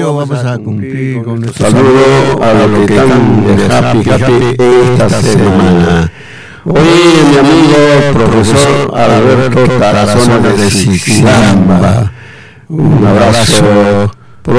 lo vamos a cumplir con nuestro saludo a los que están de happy esta semana. Hoy mi amigo profesor Alberto Tarazona de Sixilamba. Un abrazo